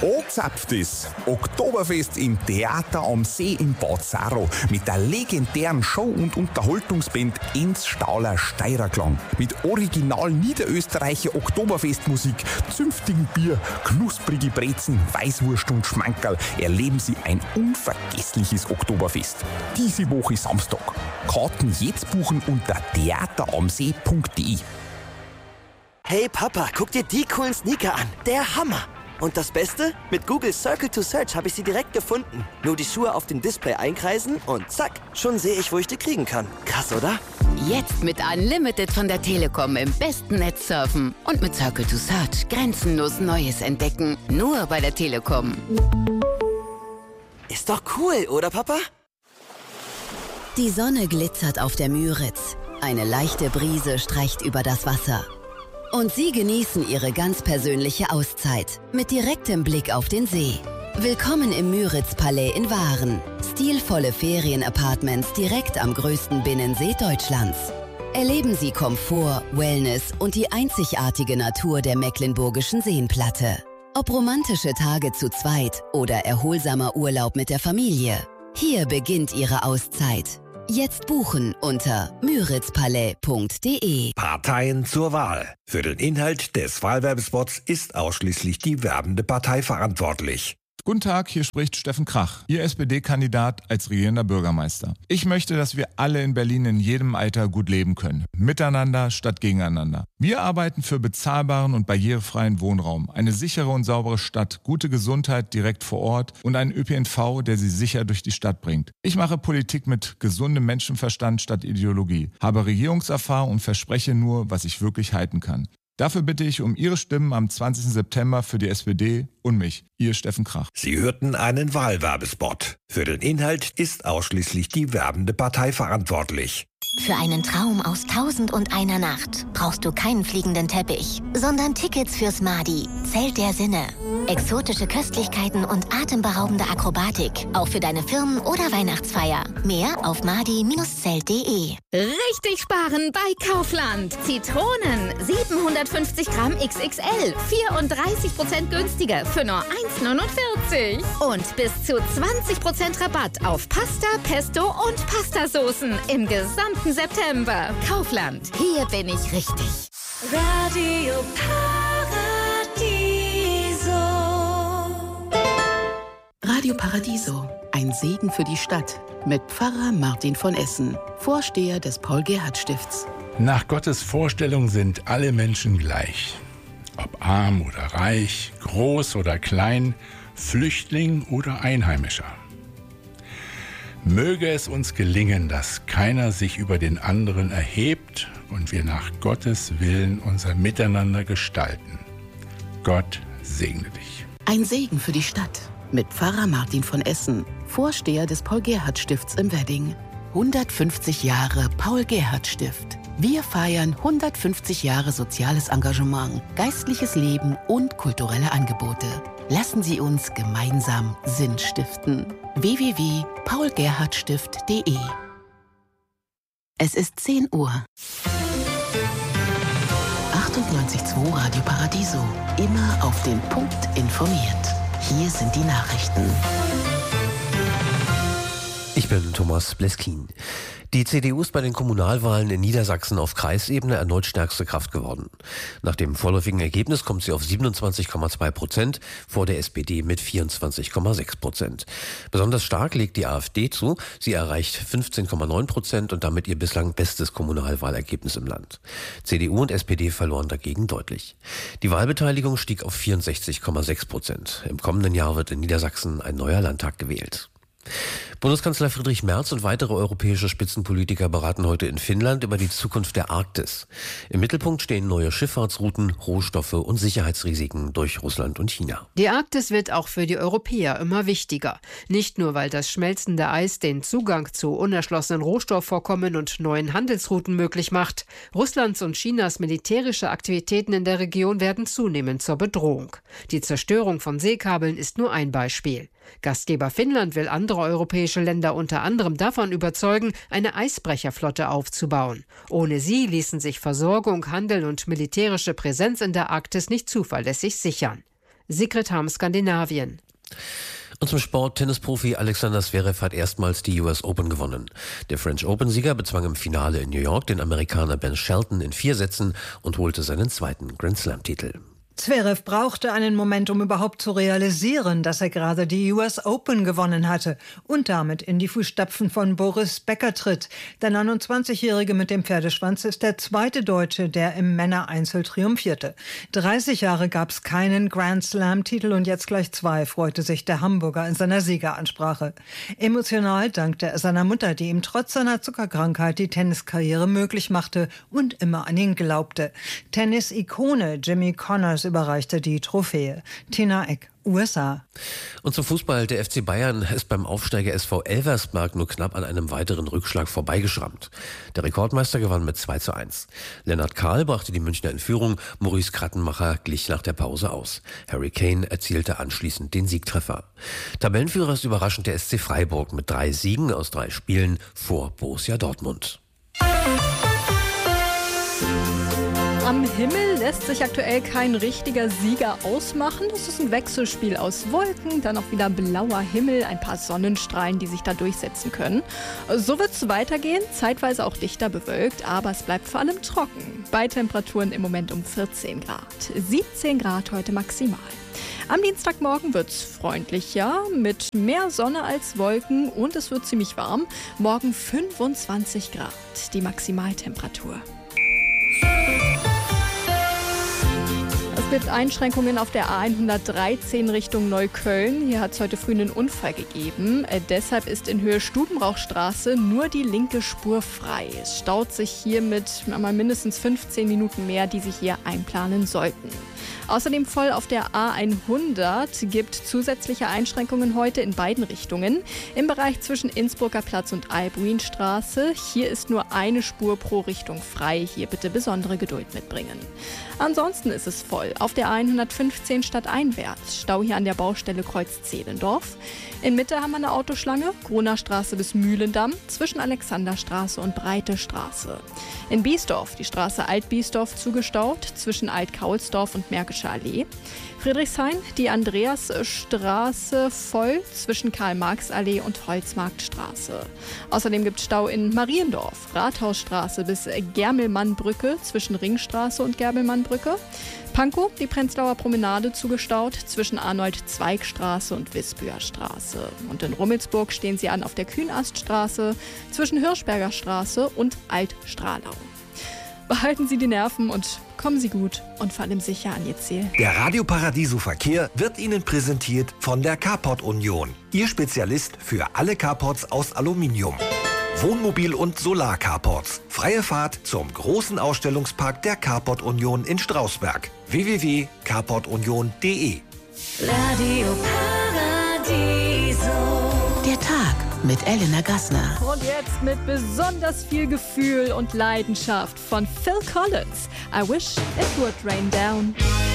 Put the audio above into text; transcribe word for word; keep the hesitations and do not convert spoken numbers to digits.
Angezapft ist Oktoberfest im Theater am See in Bad Saro mit der legendären Show- und Unterhaltungsband Enz Stauler Steirerklang. Mit original niederösterreichischer Oktoberfestmusik, zünftigen Bier, knusprige Brezen, Weißwurst und Schmankerl erleben Sie ein unvergessliches Oktoberfest. Diese Woche Samstag. Karten jetzt buchen unter theateramsee punkt de. Hey Papa, guck dir die coolen Sneaker an. Der Hammer! Und das Beste? Mit Google Circle to Search habe ich sie direkt gefunden. Nur die Schuhe auf dem Display einkreisen und zack, schon sehe ich, wo ich die kriegen kann. Krass, oder? Jetzt mit Unlimited von der Telekom im besten Netz surfen. Und mit Circle to Search grenzenlos Neues entdecken. Nur bei der Telekom. Ist doch cool, oder Papa? Die Sonne glitzert auf der Müritz. Eine leichte Brise streicht über das Wasser. Und Sie genießen Ihre ganz persönliche Auszeit mit direktem Blick auf den See. Willkommen im Müritz-Palais in Waren. Stilvolle Ferienapartments direkt am größten Binnensee Deutschlands. Erleben Sie Komfort, Wellness und die einzigartige Natur der Mecklenburgischen Seenplatte. Ob romantische Tage zu zweit oder erholsamer Urlaub mit der Familie. Hier beginnt Ihre Auszeit. Jetzt buchen unter müritzpalais punkt de. Parteien zur Wahl. Für den Inhalt des Wahlwerbespots ist ausschließlich die werbende Partei verantwortlich. Guten Tag, hier spricht Steffen Krach, Ihr S P D-Kandidat als regierender Bürgermeister. Ich möchte, dass wir alle in Berlin in jedem Alter gut leben können. Miteinander statt gegeneinander. Wir arbeiten für bezahlbaren und barrierefreien Wohnraum, eine sichere und saubere Stadt, gute Gesundheit direkt vor Ort und einen Ö P N V, der Sie sicher durch die Stadt bringt. Ich mache Politik mit gesundem Menschenverstand statt Ideologie, habe Regierungserfahrung und verspreche nur, was ich wirklich halten kann. Dafür bitte ich um Ihre Stimmen am zwanzigsten September für die S P D und mich, Ihr Steffen Krach. Sie hörten einen Wahlwerbespot. Für den Inhalt ist ausschließlich die werbende Partei verantwortlich. Für einen Traum aus Tausend und einer Nacht brauchst du keinen fliegenden Teppich, sondern Tickets fürs Madi, Zelt der Sinne. Exotische Köstlichkeiten und atemberaubende Akrobatik, auch für deine Firmen- oder Weihnachtsfeier. Mehr auf madi Bindestrich zelt punkt de. Richtig sparen bei Kaufland. Zitronen, siebenhundertfünfzig Gramm X X L, vierunddreißig Prozent günstiger für nur eins neunundvierzig. Und bis zu zwanzig Prozent Rabatt auf Pasta, Pesto und Pastasoßen im gesamten September. Kaufland, hier bin ich richtig. Radio Paradiso. Radio Paradiso, ein Segen für die Stadt. Mit Pfarrer Martin von Essen, Vorsteher des Paul-Gerhardt-Stifts. Nach Gottes Vorstellung sind alle Menschen gleich. Ob arm oder reich, groß oder klein, Flüchtling oder Einheimischer. Möge es uns gelingen, dass keiner sich über den anderen erhebt und wir nach Gottes Willen unser Miteinander gestalten. Gott segne dich. Ein Segen für die Stadt. Mit Pfarrer Martin von Essen, Vorsteher des Paul-Gerhardt-Stifts im Wedding. hundertfünfzig Jahre Paul-Gerhardt-Stift. Wir feiern hundertfünfzig Jahre soziales Engagement, geistliches Leben und kulturelle Angebote. Lassen Sie uns gemeinsam Sinn stiften. w w w punkt paul gerhardt stift punkt de. Es ist zehn Uhr. achtundneunzig Komma zwei Radio Paradiso. Immer auf den Punkt informiert. Hier sind die Nachrichten. Ich bin Thomas Bleskin. Die C D U ist bei den Kommunalwahlen in Niedersachsen auf Kreisebene erneut stärkste Kraft geworden. Nach dem vorläufigen Ergebnis kommt sie auf siebenundzwanzig Komma zwei Prozent, vor der S P D mit vierundzwanzig Komma sechs Prozent. Besonders stark legt die AfD zu. Sie erreicht fünfzehn Komma neun Prozent und damit ihr bislang bestes Kommunalwahlergebnis im Land. C D U und S P D verloren dagegen deutlich. Die Wahlbeteiligung stieg auf vierundsechzig Komma sechs Prozent. Im kommenden Jahr wird in Niedersachsen ein neuer Landtag gewählt. Bundeskanzler Friedrich Merz und weitere europäische Spitzenpolitiker beraten heute in Finnland über die Zukunft der Arktis. Im Mittelpunkt stehen neue Schifffahrtsrouten, Rohstoffe und Sicherheitsrisiken durch Russland und China. Die Arktis wird auch für die Europäer immer wichtiger. Nicht nur, weil das schmelzende Eis den Zugang zu unerschlossenen Rohstoffvorkommen und neuen Handelsrouten möglich macht. Russlands und Chinas militärische Aktivitäten in der Region werden zunehmend zur Bedrohung. Die Zerstörung von Seekabeln ist nur ein Beispiel. Gastgeber Finnland will andere europäische Länder unter anderem davon überzeugen, eine Eisbrecherflotte aufzubauen. Ohne sie ließen sich Versorgung, Handel und militärische Präsenz in der Arktis nicht zuverlässig sichern. Sigrid Harm, Skandinavien. Und zum Sport, Tennisprofi Alexander Zverev hat erstmals die U S Open gewonnen. Der French Open-Sieger bezwang im Finale in New York den Amerikaner Ben Shelton in vier Sätzen und holte seinen zweiten Grand-Slam-Titel. Zverev brauchte einen Moment, um überhaupt zu realisieren, dass er gerade die U S Open gewonnen hatte und damit in die Fußstapfen von Boris Becker tritt. Der neunundzwanzigjährige mit dem Pferdeschwanz ist der zweite Deutsche, der im Männereinzel triumphierte. dreißig Jahre gab es keinen Grand-Slam-Titel und jetzt gleich zwei, freute sich der Hamburger in seiner Siegeransprache. Emotional dankte er seiner Mutter, die ihm trotz seiner Zuckerkrankheit die Tenniskarriere möglich machte und immer an ihn glaubte. Tennis-Ikone Jimmy Connors überreichte die Trophäe. Tina Eck, U S A. Und zum Fußball. Der F C Bayern ist beim Aufsteiger S V Elversberg nur knapp an einem weiteren Rückschlag vorbeigeschrammt. Der Rekordmeister gewann mit zwei zu eins. Lennart Kahl brachte die Münchner in Führung, Maurice Krattenmacher glich nach der Pause aus. Harry Kane erzielte anschließend den Siegtreffer. Tabellenführer ist überraschend der S C Freiburg mit drei Siegen aus drei Spielen vor Borussia Dortmund. Am Himmel lässt sich aktuell kein richtiger Sieger ausmachen. Das ist ein Wechselspiel aus Wolken, dann auch wieder blauer Himmel, ein paar Sonnenstrahlen, die sich da durchsetzen können. So wird es weitergehen, zeitweise auch dichter bewölkt, aber es bleibt vor allem trocken. Bei Temperaturen im Moment um vierzehn Grad. siebzehn Grad heute maximal. Am Dienstagmorgen wird es freundlicher, mit mehr Sonne als Wolken und es wird ziemlich warm. Morgen fünfundzwanzig Grad, die Maximaltemperatur. Es gibt Einschränkungen auf der A hundertdreizehn Richtung Neukölln. Hier hat es heute früh einen Unfall gegeben. Äh, deshalb ist in Höhe Stubenrauchstraße nur die linke Spur frei. Es staut sich hier mit mal mindestens fünfzehn Minuten mehr, die sich hier einplanen sollten. Außerdem voll auf der A hundert gibt zusätzliche Einschränkungen heute in beiden Richtungen. Im Bereich zwischen Innsbrucker Platz und Albuinstraße. Hier ist nur eine Spur pro Richtung frei. Hier bitte besondere Geduld mitbringen. Ansonsten ist es voll auf der A hundertfünfzehn stadteinwärts. Stau hier an der Baustelle Kreuz Zehlendorf. In Mitte haben wir eine Autoschlange, Grunerstraße bis Mühlendamm, zwischen Alexanderstraße und Breite Straße. In Biesdorf die Straße Alt-Biesdorf zugestaut, zwischen Alt-Kaulsdorf und Märkische Allee. Friedrichshain die Andreasstraße voll, zwischen Karl-Marx-Allee und Holzmarktstraße. Außerdem gibt es Stau in Mariendorf, Rathausstraße bis Germelmannbrücke, zwischen Ringstraße und Germelmannbrücke. Pankow, die Prenzlauer Promenade zugestaut, zwischen Arnold-Zweig-Straße und Wispüerstraße. Und in Rummelsburg stehen sie an auf der Kühnaststraße, zwischen Hirschberger Straße und Alt-Stralau. Behalten Sie die Nerven und kommen Sie gut und vor allem sicher an Ihr Ziel. Der Radio Paradiso Verkehr wird Ihnen präsentiert von der Carport Union. Ihr Spezialist für alle Carports aus Aluminium. Wohnmobil- und Solar-Carports. Freie Fahrt zum großen Ausstellungspark der Carport Union in Strausberg. w w w punkt carport union punkt d e. Radio Paradiso. Der Tag mit Elena Gassner. Und jetzt mit besonders viel Gefühl und Leidenschaft von Phil Collins. I wish it would rain down.